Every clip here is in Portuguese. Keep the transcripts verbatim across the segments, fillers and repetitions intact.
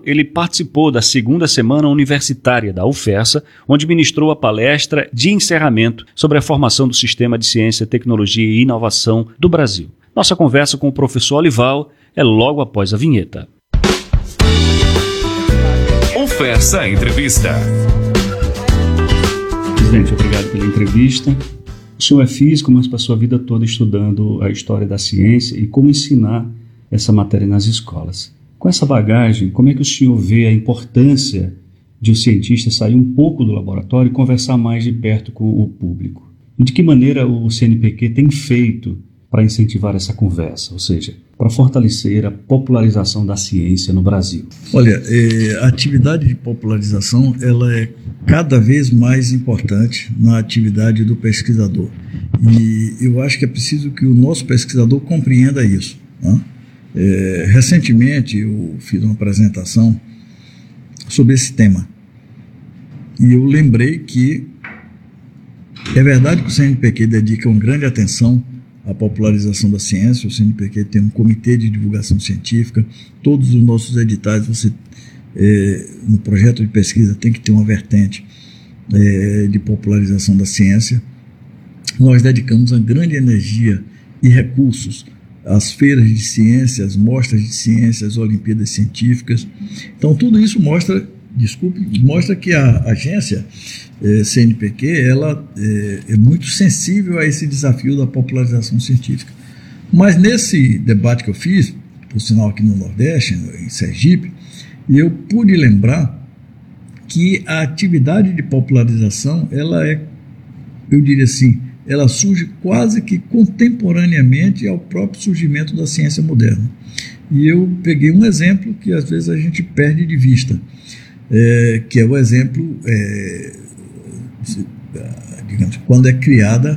ele participou da segunda semana universitária da UFESA, onde ministrou a palestra de encerramento sobre a formação do sistema de ciência, tecnologia e inovação do Brasil. Nossa conversa com o professor Olival é logo após a vinheta. UFESA Entrevista. Presidente, obrigado pela entrevista. O senhor é físico, mas passou a vida toda estudando a história da ciência e como ensinar essa matéria nas escolas. Com essa bagagem, como é que o senhor vê a importância de o cientista sair um pouco do laboratório e conversar mais de perto com o público? E de que maneira o C N Pq tem feito para incentivar essa conversa, ou seja, para fortalecer a popularização da ciência no Brasil? Olha, é, a atividade de popularização ela é cada vez mais importante na atividade do pesquisador. E eu acho que é preciso que o nosso pesquisador compreenda isso, né? É, recentemente eu fiz uma apresentação sobre esse tema e eu lembrei que é verdade que o C N Pq dedica uma grande atenção à popularização da ciência. O C N Pq tem um comitê de divulgação científica, todos os nossos editais, você, é, no projeto de pesquisa tem que ter uma vertente é, de popularização da ciência. Nós dedicamos uma grande energia e recursos as feiras de ciência, as mostras de ciência, as Olimpíadas Científicas. Então, tudo isso mostra, desculpe, mostra que a agência eh, C N Pq ela, eh, é muito sensível a esse desafio da popularização científica. Mas nesse debate que eu fiz, por sinal aqui no Nordeste, em Sergipe, eu pude lembrar que a atividade de popularização, ela é, eu diria assim, ela surge quase que contemporaneamente ao próprio surgimento da ciência moderna. E eu peguei um exemplo que às vezes a gente perde de vista, é, que é o exemplo, é, digamos, quando é criada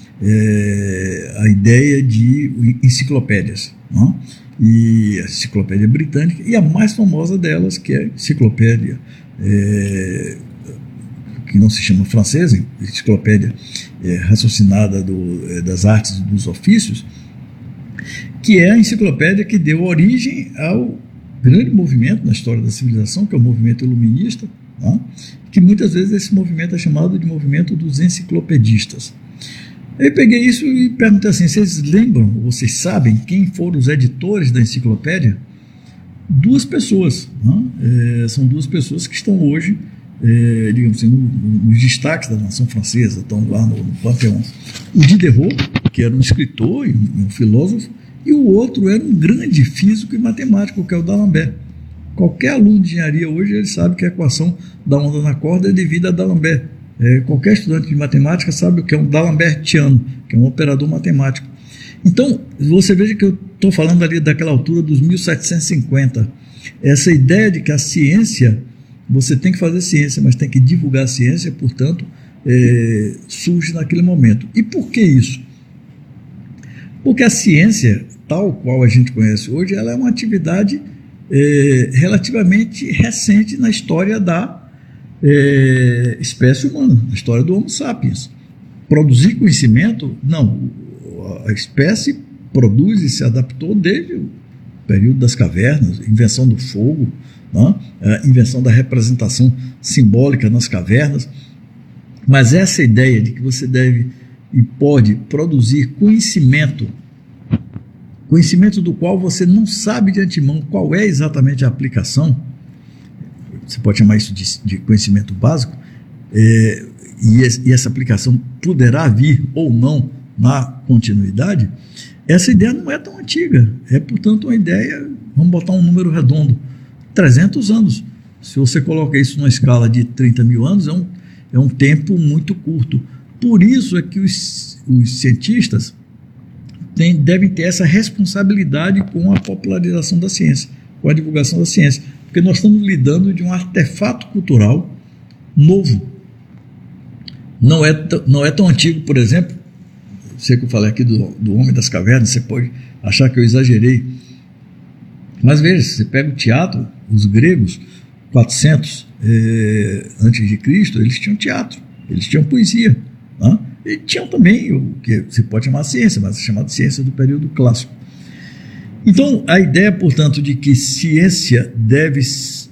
é, a ideia de enciclopédias, não? E a enciclopédia britânica, e a mais famosa delas, que é a enciclopédia é, que não se chama francesa, enciclopédia é, raciocinada do, é, das artes e dos ofícios, que é a enciclopédia que deu origem ao grande movimento na história da civilização, que é o movimento iluminista, tá? Que muitas vezes esse movimento é chamado de movimento dos enciclopedistas. Eu peguei isso e perguntei assim, vocês lembram, vocês sabem quem foram os editores da enciclopédia? Duas pessoas, né? é, são duas pessoas que estão hoje É, digamos assim, nos destaques da nação francesa, estão lá no, no Panteão. O Diderot, que era um escritor e um, um filósofo, e o outro era um grande físico e matemático, que é o D'Alembert. Qualquer aluno de engenharia hoje ele sabe que a equação da onda na corda é devida a D'Alembert. É, qualquer estudante de matemática sabe o que é um D'Alembertiano, que é um operador matemático. Então, você veja que eu estou falando ali daquela altura dos mil setecentos e cinquenta. Essa ideia de que a ciência, você tem que fazer ciência, mas tem que divulgar a ciência, portanto, é, surge naquele momento. E por que isso? Porque a ciência, tal qual a gente conhece hoje, ela é uma atividade é, relativamente recente na história da é, espécie humana, na história do Homo sapiens. Produzir conhecimento, não, a espécie produz e se adaptou desde o período das cavernas, invenção do fogo, não? A invenção da representação simbólica nas cavernas. Mas essa ideia de que você deve e pode produzir conhecimento, conhecimento do qual você não sabe de antemão qual é exatamente a aplicação, você pode chamar isso de, de conhecimento básico, é, e, esse, e essa aplicação poderá vir ou não na continuidade, essa ideia não é tão antiga, é, portanto, uma ideia, vamos botar um número redondo, trezentos anos. Se você coloca isso numa escala de trinta mil anos, é um, é um tempo muito curto. Por isso é que os, os cientistas têm, devem ter essa responsabilidade com a popularização da ciência, com a divulgação da ciência, porque nós estamos lidando de um artefato cultural novo. Não é, não é tão antigo, por exemplo, sei que eu falei aqui do, do Homem das Cavernas, você pode achar que eu exagerei, mas veja, você pega o teatro, os gregos, quatrocentos eh, antes de Cristo, eles tinham teatro, eles tinham poesia, né? E tinham também o que se pode chamar de ciência, mas é chamado de ciência do período clássico. Então, a ideia, portanto, de que ciência deve